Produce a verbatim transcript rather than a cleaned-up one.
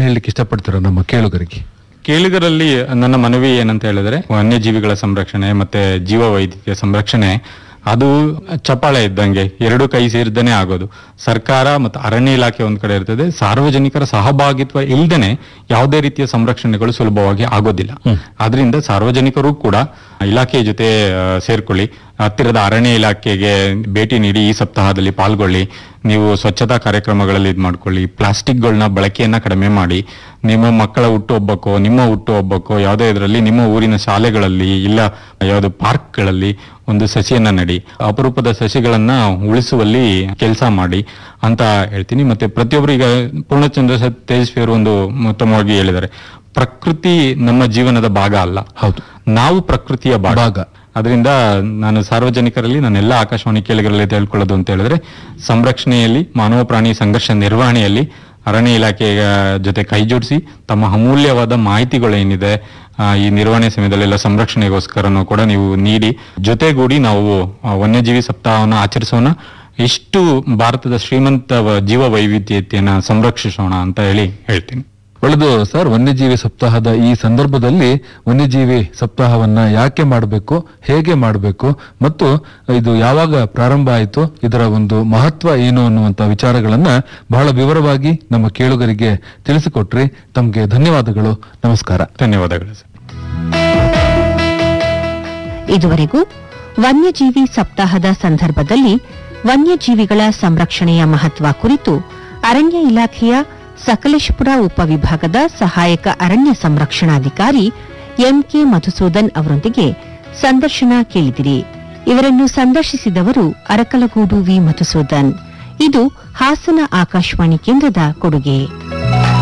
ಹೇಳಲಿಕ್ಕೆ ಇಷ್ಟಪಡ್ತೀರಾ ನಮ್ಮ ಕೇಳುಗರಿಗೆ? ಕೇಳುಗರಲ್ಲಿ ನನ್ನ ಮನವಿ ಏನಂತ ಹೇಳಿದ್ರೆ, ವನ್ಯಜೀವಿಗಳ ಸಂರಕ್ಷಣೆ ಮತ್ತೆ ಜೀವ ವೈವಿಧ್ಯ ಸಂರಕ್ಷಣೆ ಅದು ಚಪಾಳೆ ಇದ್ದಂಗೆ, ಎರಡು ಕೈ ಸೇರಿದನೇ ಆಗೋದು. ಸರ್ಕಾರ ಮತ್ತು ಅರಣ್ಯ ಇಲಾಖೆ ಒಂದ್ ಕಡೆ ಇರ್ತದೆ, ಸಾರ್ವಜನಿಕರ ಸಹಭಾಗಿತ್ವ ಇಲ್ದೇನೆ ಯಾವುದೇ ರೀತಿಯ ಸಂರಕ್ಷಣೆಗಳು ಸುಲಭವಾಗಿ ಆಗೋದಿಲ್ಲ. ಆದ್ರಿಂದ ಸಾರ್ವಜನಿಕರು ಕೂಡ ಇಲಾಖೆಯ ಜೊತೆ ಸೇರ್ಕೊಳ್ಳಿ, ಹತ್ತಿರದ ಅರಣ್ಯ ಇಲಾಖೆಗೆ ಭೇಟಿ ನೀಡಿ ಈ ಸಪ್ತಾಹದಲ್ಲಿ ಪಾಲ್ಗೊಳ್ಳಿ. ನೀವು ಸ್ವಚ್ಛತಾ ಕಾರ್ಯಕ್ರಮಗಳಲ್ಲಿ ಇದು ಮಾಡ್ಕೊಳ್ಳಿ, ಪ್ಲಾಸ್ಟಿಕ್ಗಳನ್ನ ಬಳಕೆಯನ್ನ ಕಡಿಮೆ ಮಾಡಿ, ನಿಮ್ಮ ಮಕ್ಕಳ ಹುಟ್ಟುಹಬ್ಬಕ್ಕೋ ನಿಮ್ಮ ಹುಟ್ಟುಹಬ್ಬಕ್ಕೋ ಯಾವುದೇ ಇದರಲ್ಲಿ ನಿಮ್ಮ ಊರಿನ ಶಾಲೆಗಳಲ್ಲಿ ಇಲ್ಲ ಯಾವ್ದು ಪಾರ್ಕ್ಗಳಲ್ಲಿ ಒಂದು ಸಸಿಯನ್ನ ನಡಿ, ಅಪರೂಪದ ಸಸಿಗಳನ್ನ ಉಳಿಸುವಲ್ಲಿ ಕೆಲಸ ಮಾಡಿ ಅಂತ ಹೇಳ್ತೀನಿ. ಮತ್ತೆ ಪ್ರತಿಯೊಬ್ಬರು ಈಗ ಪೂರ್ಣಚಂದ್ರ ತೇಜಸ್ವಿ ಅವರು ಒಂದು ಉತ್ತಮವಾಗಿ ಹೇಳಿದ್ದಾರೆ, ಪ್ರಕೃತಿ ನಮ್ಮ ಜೀವನದ ಭಾಗ ಅಲ್ಲ, ಹೌದು ನಾವು ಪ್ರಕೃತಿಯ ಭಾಗ. ಅದರಿಂದ ನಾನು ಸಾರ್ವಜನಿಕರಲ್ಲಿ ನನ್ನೆಲ್ಲ ಆಕಾಶವಾಣಿ ಕೇಳುಗರಲ್ಲಿ ಹೇಳ್ಕೊಳ್ಳೋದು ಅಂತ ಹೇಳಿದ್ರೆ, ಸಂರಕ್ಷಣೆಯಲ್ಲಿ ಮಾನವ ಪ್ರಾಣಿ ಸಂಘರ್ಷ ನಿರ್ವಹಣೆಯಲ್ಲಿ ಅರಣ್ಯ ಇಲಾಖೆಯ ಜೊತೆ ಕೈ ಜೋಡಿಸಿ ತಮ್ಮ ಅಮೂಲ್ಯವಾದ ಮಾಹಿತಿಗಳೇನಿದೆ ಈ ನಿರ್ವಹಣೆ ಸಮಯದಲ್ಲೆಲ್ಲ ಸಂರಕ್ಷಣೆಗೋಸ್ಕರನೂ ಕೂಡ ನೀವು ನೀಡಿ, ಜೊತೆಗೂಡಿ ನಾವು ವನ್ಯಜೀವಿ ಸಪ್ತಾಹವನ್ನು ಆಚರಿಸೋಣ, ಎಷ್ಟು ಭಾರತದ ಶ್ರೀಮಂತ ಜೀವ ವೈವಿಧ್ಯತೆಯನ್ನ ಸಂರಕ್ಷಿಸೋಣ ಅಂತ ಹೇಳಿ ಹೇಳ್ತೀನಿ. ಒಳ್ಳೆದು ಸರ್, ವನ್ಯಜೀವಿ ಸಪ್ತಾಹದ ಈ ಸಂದರ್ಭದಲ್ಲಿ ವನ್ಯಜೀವಿ ಸಪ್ತಾಹವನ್ನ ಯಾಕೆ ಮಾಡಬೇಕು, ಹೇಗೆ ಮಾಡಬೇಕು ಮತ್ತು ಇದು ಯಾವಾಗ ಪ್ರಾರಂಭ ಆಯಿತು, ಇದರ ಒಂದು ಮಹತ್ವ ಏನು ಅನ್ನುವಂತ ವಿಚಾರಗಳನ್ನ ಬಹಳ ವಿವರವಾಗಿ ನಮ್ಮ ಕೇಳುಗರಿಗೆ ತಿಳಿಸಿಕೊಟ್ರಿ. ತಮಗೆ ಧನ್ಯವಾದಗಳು. ನಮಸ್ಕಾರ. ಧನ್ಯವಾದಗಳು ಸರ್. ಇದುವರೆಗೂ ವನ್ಯಜೀವಿ ಸಪ್ತಾಹದ ಸಂದರ್ಭದಲ್ಲಿ ವನ್ಯಜೀವಿಗಳ ಸಂರಕ್ಷಣೆಯ ಮಹತ್ವ ಕುರಿತು ಅರಣ್ಯ ಇಲಾಖೆಯ ಸಕಲೇಶಪುರ ಉಪವಿಭಾಗದ ಸಹಾಯಕ ಅರಣ್ಯ ಸಂರಕ್ಷಣಾಧಿಕಾರಿ ಎಂಕೆ ಮಧುಸೂದನ್ ಅವರೊಂದಿಗೆ ಸಂದರ್ಶನ ಕೇಳಿದಿರಿ. ಇವರನ್ನು ಸಂದರ್ಶಿಸಿದವರು ಅರಕಲಗೂಡು ವಿ ಮಧುಸೂದನ್. ಇದು ಹಾಸನ ಆಕಾಶವಾಣಿ ಕೇಂದ್ರದ ಕೊಡುಗೆ.